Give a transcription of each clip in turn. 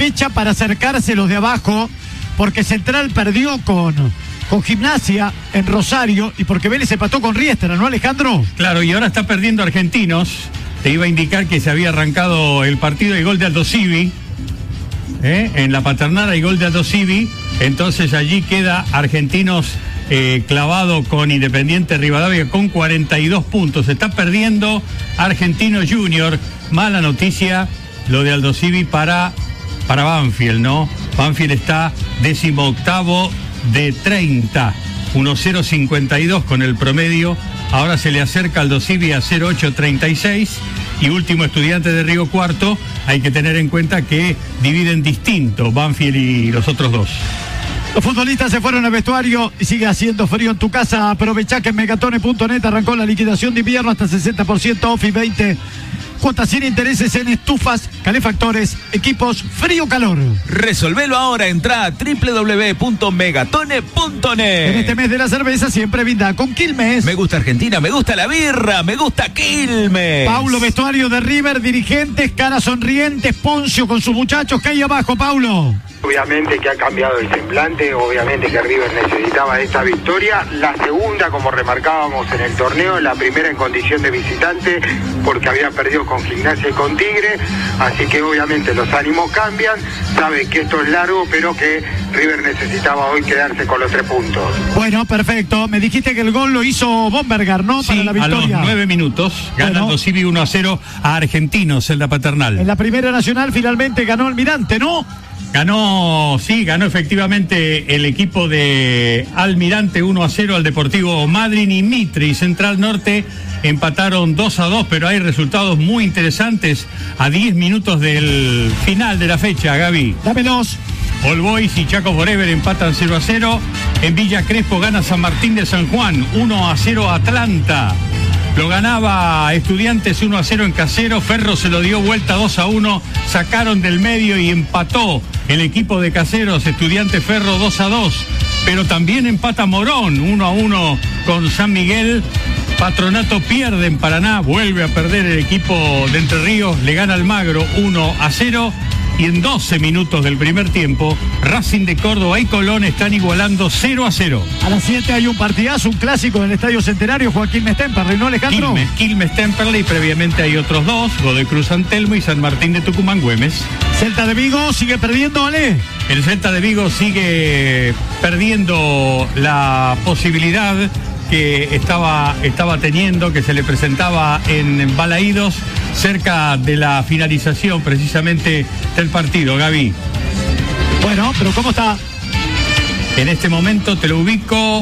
aprovecha para acercarse los de abajo, porque Central perdió con Gimnasia en Rosario y porque Vélez empató con Riestra, ¿no, Alejandro? Claro, y ahora está perdiendo Argentinos. Te iba a indicar que se había arrancado el partido y gol de Aldo Civi. En la Paternal hay gol de Aldo Civi. Entonces allí queda Argentinos clavado con Independiente Rivadavia con 42 puntos. Está perdiendo Argentinos Junior. Mala noticia lo de Aldo Civi para Banfield, ¿no? Banfield está 18º de 30. 1.052 con el promedio. Ahora se le acerca Aldo Civi a 0.836. Y último, Estudiantes de Río Cuarto. Hay que tener en cuenta que dividen distinto Banfield y los otros dos. Los futbolistas se fueron al vestuario y sigue haciendo frío en tu casa. Aprovechá que en megatone.net arrancó la liquidación de invierno hasta 60% off y 20 cuotas sin intereses en estufas, calefactores, equipos frío-calor. Resolvelo ahora, entra a www.megatone.net. En este mes de la cerveza siempre brinda con Quilmes. Me gusta Argentina, me gusta la birra, me gusta Quilmes. Paulo, vestuario de River, dirigentes, caras sonrientes, Poncio con sus muchachos. ¿Qué hay abajo, Paulo? Obviamente que ha cambiado el semblante, obviamente que River necesitaba esta victoria, la segunda, como remarcábamos en el torneo, la primera en condición de visitante, porque había perdido con Gimnasia y con Tigre, así que obviamente los ánimos cambian, sabe que esto es largo, pero que River necesitaba hoy quedarse con los 3 puntos. Bueno, perfecto, me dijiste que el gol lo hizo Bombergar, ¿no? Sí, para la victoria. a los 9 minutos, ganando Civi 1-0 a Argentinos en la Paternal. En la Primera Nacional finalmente ganó Almirante, ¿no? Ganó efectivamente el equipo de Almirante 1-0 al Deportivo Madryn y Mitre y Central Norte empataron 2-2, pero hay resultados muy interesantes a 10 minutos del final de la fecha, Gaby. Dámelos. All Boys y Chaco Forever empatan 0-0. En Villa Crespo gana San Martín de San Juan 1-0 Atlanta. Lo ganaba Estudiantes 1-0 en Casero. Ferro se lo dio vuelta 2-1. Sacaron del medio y empató el equipo de Caseros. Estudiantes Ferro 2-2. Pero también empata Morón 1-1 con San Miguel. Patronato pierde en Paraná. Vuelve a perder el equipo de Entre Ríos. Le gana Almagro 1-0. Y en 12 minutos del primer tiempo, Racing de Córdoba y Colón están igualando 0-0. A las 7 hay un partidazo, un clásico en el Estadio Centenario, Joaquín Mestemperley, ¿no, Alejandro? Quilmes Temperley, y previamente hay otros dos, Godoy Cruz San Telmo y San Martín de Tucumán Güemes. Celta de Vigo sigue perdiendo, Ale. El Celta de Vigo sigue perdiendo la posibilidad que estaba teniendo, que se le presentaba en Balaídos, cerca de la finalización precisamente del partido, Gaby. Bueno, pero ¿cómo está? En este momento te lo ubico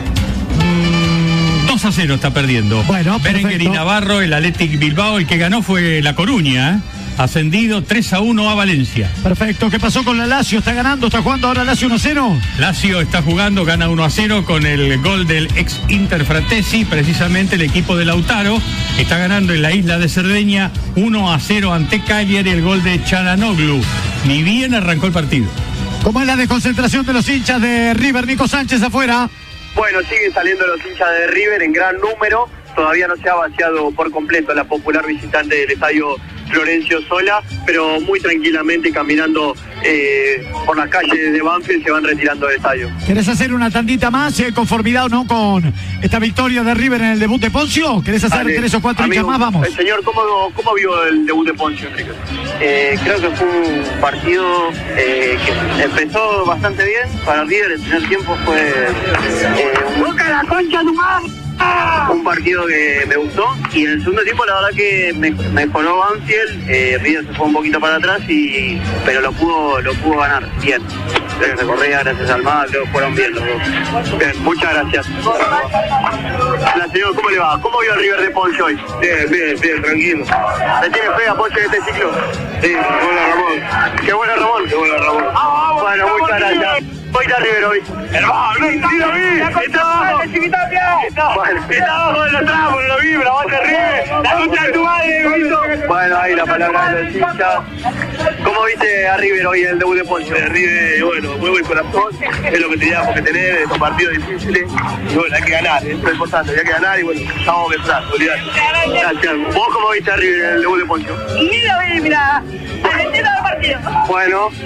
2-0 está perdiendo. Bueno, Berenguer y Navarro, el Athletic Bilbao, el que ganó fue La Coruña, ascendido 3-1 a Valencia. Perfecto, ¿qué pasó con la Lazio? ¿Está ganando? ¿Está jugando ahora Lazio 1-0? Lazio está jugando, gana 1-0 con el gol del ex Inter Fratesi, precisamente el equipo de Lautaro. Está ganando en la isla de Cerdeña 1-0 ante Cagliari, el gol de Çalhanoğlu. Ni bien arrancó el partido. ¿Cómo es la desconcentración de los hinchas de River? Nico Sánchez afuera. Bueno, siguen saliendo los hinchas de River en gran número. Todavía no se ha vaciado por completo la popular visitante del estadio Florencio Sola, pero muy tranquilamente caminando por las calles de Banfield se van retirando del estadio. ¿Querés hacer una tandita más, conformidad o no con esta victoria de River en el debut de Poncio? ¿Querés hacer 3 o 4 hinchas más? Vamos. Señor, ¿cómo vio el debut de Poncio, Enrique? Creo que fue un partido que empezó bastante bien para River. El primer tiempo fue ¡Boca la concha tu madre! Un partido que me gustó y en el segundo tiempo la verdad que mejoró Banfield. River se fue un poquito para atrás pero lo pudo ganar bien. Gracias a Correa, gracias a Almada, creo que fueron bien los dos. Bien, muchas gracias. Hola señor, ¿cómo le va? ¿Cómo vio el River de Poncio hoy? Bien, tranquilo. ¿Le tiene fe a Poncio en este ciclo? Sí, hola Ramón. Qué bueno Ramón. Qué bueno Ramón. Bueno, muchas gracias. Voy a River hoy. Hermano, no entiendo a mí. Está abajo. Está abajo de los tramos, no lo vi, pero abajo River. La concha de tu madre, Vito. Bueno, ahí la palabra de los hinchas. ¿Cómo viste a River hoy en el debut de Poncio? River, bueno, muy buen corazón. Es lo que teníamos que tener en estos partidos difíciles. Y bueno, hay que ganar, eso es lo importante. Hay que ganar y bueno, estamos mejorando, olvidate. Gracias. ¿Vos cómo viste a River en el debut de Poncio? Mira, argentino del partido. Bueno.